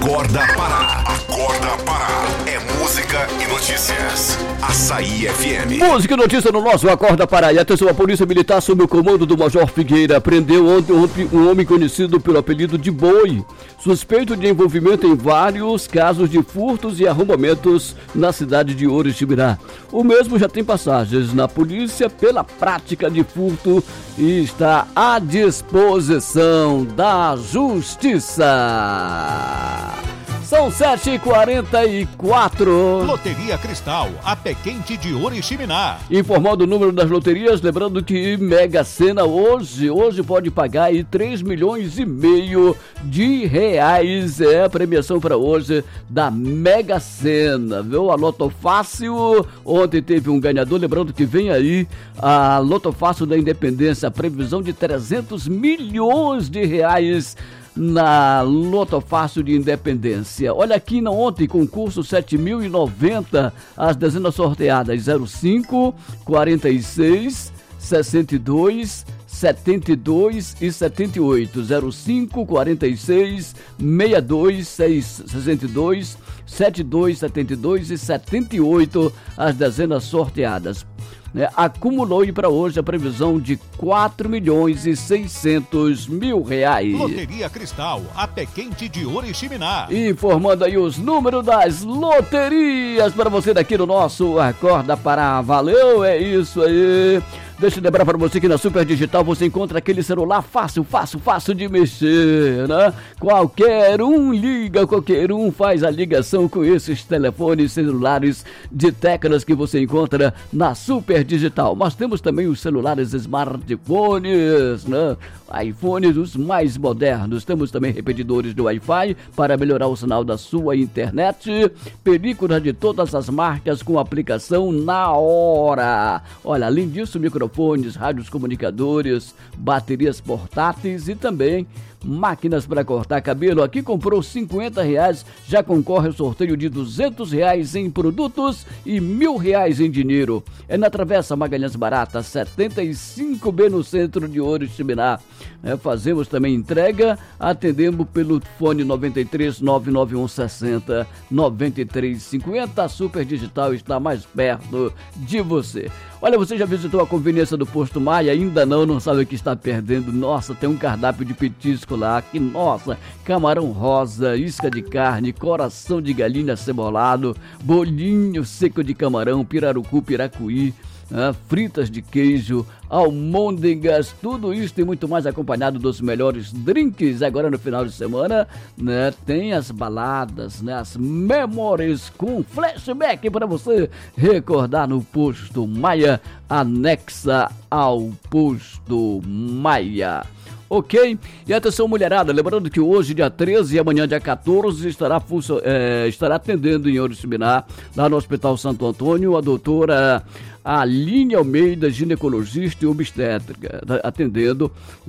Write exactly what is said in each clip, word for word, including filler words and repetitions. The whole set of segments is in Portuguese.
Acorda Pará. Acorda Pará. É música e notícias. Açaí F M. Música e notícia no nosso Acorda Pará. E atenção, a Polícia Militar, sob o comando do Major Figueira, prendeu ontem um homem conhecido pelo apelido de Boi, suspeito de envolvimento em vários casos de furtos e arrombamentos na cidade de Oriximiná. O mesmo já tem passagens na polícia pela prática de furto e está à disposição da Justiça. São sete e quarenta e quatro. Loteria Cristal, a pé quente de Oriximiná. Informando o número das loterias, lembrando que Mega Sena hoje, hoje pode pagar aí três milhões e meio de reais. É a premiação para hoje da Mega Sena, viu? A Loto Fácil, ontem teve um ganhador, lembrando que vem aí a Loto Fácil da Independência, a previsão de trezentos milhões de reais na Loto Fácil de Independência. Olha aqui, na ontem, concurso sete mil e noventa, as dezenas sorteadas zero cinco, quarenta e seis, sessenta e dois, setenta e dois e setenta e oito, zero cinco, quarenta e seis, sessenta e dois, sessenta e dois, setenta e dois, setenta e dois e setenta e oito, as dezenas sorteadas. Né, acumulou e para hoje a previsão de quatro milhões e seiscentos mil reais. Loteria Cristal, a pé quente de Oriximiná. Informando aí os números das loterias para você daqui no nosso Acorda Pará. Valeu, é isso aí. Deixa eu lembrar para você que na Super Digital você encontra aquele celular fácil, fácil, fácil de mexer, né? Qualquer um liga, qualquer um faz a ligação com esses telefones celulares de teclas que você encontra na Super Digital. Mas temos também os celulares smartphones, né? iPhones os mais modernos. Temos também repetidores de Wi-Fi para melhorar o sinal da sua internet. Películas de todas as marcas com aplicação na hora. Olha, além disso, microfones, rádios comunicadores, baterias portáteis e também máquinas para cortar cabelo. Aqui comprou cinquenta reais, já concorre ao sorteio de duzentos reais em produtos e mil reais em dinheiro. É na Travessa Magalhães Barata, setenta e cinco B, no centro de Oriximiná. É, fazemos também entrega, atendemos pelo fone nove três nove nove um seis zero nove três cinco zero. A Super Digital está mais perto de você. Olha, você já visitou a conveniência do Posto Maia? Ainda não, não sabe o que está perdendo. Nossa, tem um cardápio de petisco lá, que nossa, camarão rosa, isca de carne, coração de galinha cebolado, bolinho seco de camarão, pirarucu, piracuí, ah, fritas de queijo, almôndegas, tudo isso e muito mais, acompanhado dos melhores drinks. Agora no final de semana, né, tem as baladas, né, as memórias com flashback para você recordar no Posto Maia, anexa ao Posto Maia. Ok? E atenção, mulherada, lembrando que hoje, dia treze, e amanhã, dia quatorze, estará, é, estará atendendo em Oriximiná, lá no Hospital Santo Antônio, a doutora Aline Almeida, ginecologista e obstétrica, atendendo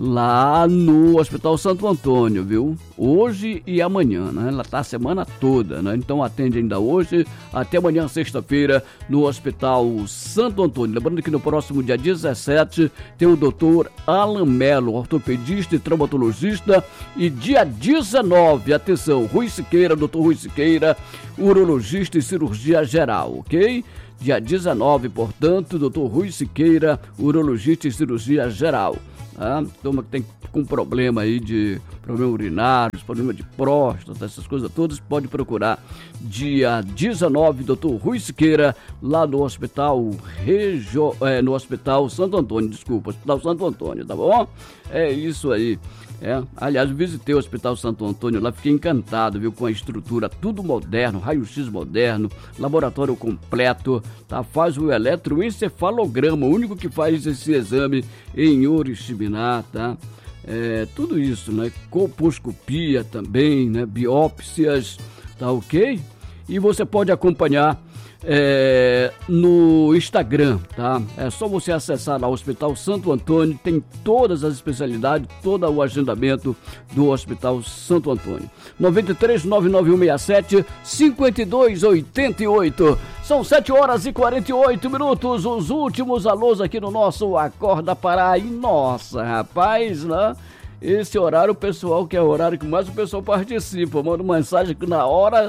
lá no Hospital Santo Antônio, viu? Hoje e amanhã, né? Ela está a semana toda, né? Então atende ainda hoje, até amanhã, sexta-feira, no Hospital Santo Antônio. Lembrando que no próximo dia dezessete tem o doutor Alan Melo, ortopedista e traumatologista, e dia dezenove, atenção, Rui Siqueira, doutor Rui Siqueira, urologista e cirurgia geral, ok? Dia dezenove, portanto, doutor Rui Siqueira, urologista e cirurgia geral. Ah, toma que tem com problema aí de problema urinário, problema de próstata, essas coisas todas, pode procurar dia dezenove, doutor Rui Siqueira, lá no Hospital Regio, é, no Hospital Santo Antônio, desculpa, Hospital Santo Antônio, tá bom? É isso aí. É, aliás, eu visitei o Hospital Santo Antônio lá, fiquei encantado, viu, com a estrutura, tudo moderno, raio-x moderno, laboratório completo, tá? Faz o eletroencefalograma, o único que faz esse exame em Oriximiná, tá? É, tudo isso, né? Colposcopia também, né? Biópsias, tá ok? E você pode acompanhar É, no Instagram, tá? É só você acessar lá o Hospital Santo Antônio, tem todas as especialidades, todo o agendamento do Hospital Santo Antônio. nove três nove nove um seis sete cinco dois oito oito. São sete horas e quarenta e oito minutos, os últimos alôs aqui no nosso Acorda Pará. E nossa, rapaz, né? esse horário, o pessoal, que é o horário que mais o pessoal participa, manda mensagem aqui na hora,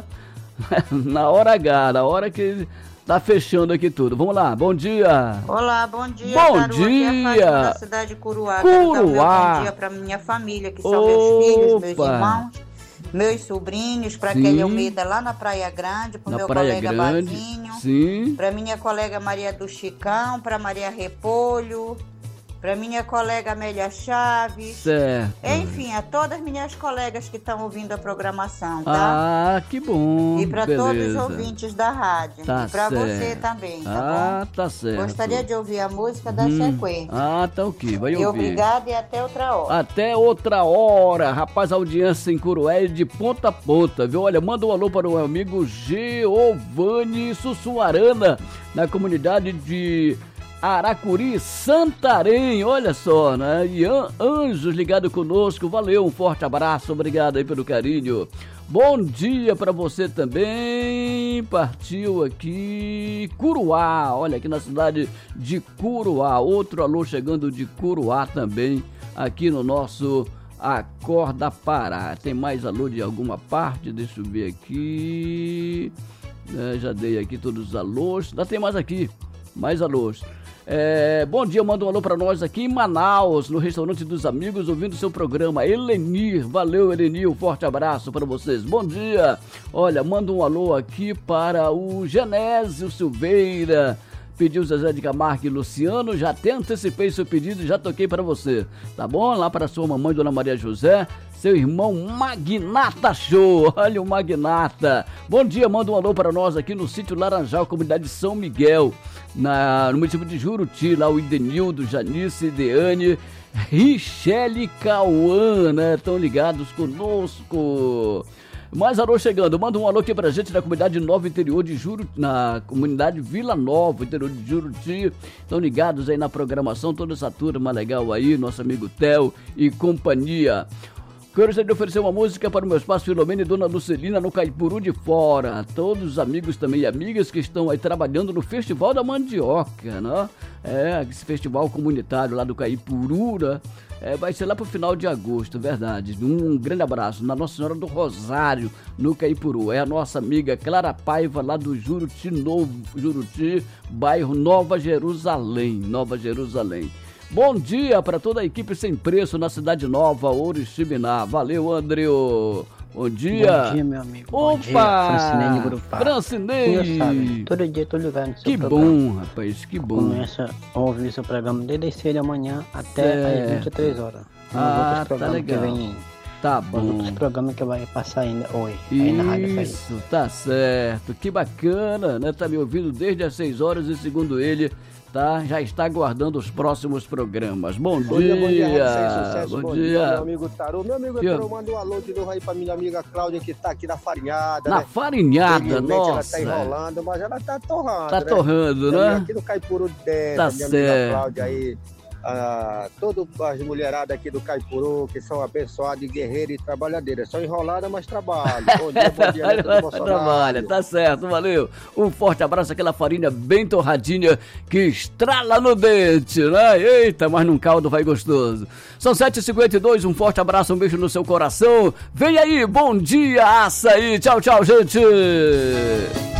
na hora H, na hora que tá fechando aqui tudo. Vamos lá, bom dia. Olá, bom dia. Bom Caru, dia. Aqui é a Fátima da cidade de Curuá. Curuá. Quero dar um bom dia pra minha família, que são Opa. meus filhos, meus irmãos, meus sobrinhos, pra Sim. Kelly Almeida lá na Praia Grande, pro Na meu Praia colega Grande. Bazinho, Sim. pra minha colega Maria do Chicão, pra Maria Repolho, pra minha colega Amélia Chaves. Certo. Enfim, a todas as minhas colegas que estão ouvindo a programação, tá? Ah, que bom. E para beleza. todos os ouvintes da rádio. Tá e para certo. você também, tá Ah, bom? tá certo. Gostaria de ouvir a música da Hum. sequência. Ah, tá ok, vai E ouvir. obrigada e até outra hora. Até outra hora, rapaz, a audiência em Curué é de ponta a ponta, viu? Olha, manda um alô para o meu amigo Giovanni Sussuarana, na comunidade de Aracuri, Santarém, olha só, né? E an- anjos ligados conosco, valeu, um forte abraço, obrigado aí pelo carinho. Bom dia para você também, partiu aqui Curuá, olha aqui na cidade de Curuá, outro alô chegando de Curuá também, aqui no nosso Acorda Pará. Tem mais alô de alguma parte? Deixa eu ver aqui, é, já dei aqui todos os alôs, ainda tem mais aqui, mais alôs. É, bom dia, manda um alô pra nós aqui em Manaus, no Restaurante dos Amigos, ouvindo seu programa. Elenir, valeu Elenir, um forte abraço para vocês. Bom dia, olha, manda um alô aqui para o Genésio Silveira. Pediu Zezé de Camargo e Luciano, já até antecipei seu pedido e já toquei para você, tá bom? Lá para sua mamãe, Dona Maria José, seu irmão Magnata Show, olha o Magnata. Bom dia, manda um alô para nós aqui no sítio Laranjal, comunidade de São Miguel, na, no município de Juruti, lá o Idenildo, Janice, Deane, Richelle Cauã, né? Estão ligados conosco. Mais alô chegando, manda um alô aqui pra gente na comunidade Nova Interior de Juruti, na comunidade Vila Nova, interior de Juruti. Estão ligados aí na programação, toda essa turma legal aí, nosso amigo Theo e companhia. Gostaria de oferecer uma música para o meu espaço Filomena e Dona Lucelina no Caipuru de Fora. Todos os amigos também e amigas que estão aí trabalhando no Festival da Mandioca, né? É, esse festival comunitário lá do Caipuru, né? É, vai ser lá pro final de agosto, verdade. Um grande abraço na Nossa Senhora do Rosário, no Caipuru. É a nossa amiga Clara Paiva, lá do Juruti Novo, Juruti, bairro Nova Jerusalém, Nova Jerusalém. Bom dia para toda a equipe Sem Preço na Cidade Nova, Oriximiná. Valeu, Andreu. Bom dia. Bom dia, meu amigo. Opa! Bom dia, Francinei Grupar. Francinei. Todo dia eu tô ligando no seu Que programa. bom, rapaz, que bom. Começa a ouvir seu programa desde as seis da manhã até Certo. as vinte e três horas. Tem Ah, outros tá programas legal. que vem, Tá os bom. outros programas que vai passar ainda hoje. Aí na rádio faz isso. Isso, tá certo. Que bacana, né? Tá me ouvindo desde as seis horas e segundo ele, tá? Já está aguardando os próximos programas. Bom, Bom dia. dia, bom dia, Rafa, sucesso, Bom bom dia. dia, meu amigo Tarô. Meu amigo Que- Tarô, manda um alô de novo aí pra minha amiga Cláudia, que tá aqui na farinhada, Na né? farinhada, Infelizmente, ela nossa. tá enrolando, mas ela tá torrando, Tá né? torrando, Também né? Aqui no Caipuru dentro, Tá minha certo. amiga Cláudia aí, ah, todas as mulheradas aqui do Caipuru, que são abençoadas, guerreiras e trabalhadeiras. São enroladas, mas trabalham. Bom dia, bom dia, Neto do Bolsonaro. Trabalha, tá certo, valeu. Um forte abraço, aquela farinha bem torradinha que estrala no dente, né? Eita, mas num caldo vai gostoso. São sete e cinquenta e dois, um forte abraço, um beijo no seu coração. Vem aí, bom dia, açaí. Tchau, tchau, gente.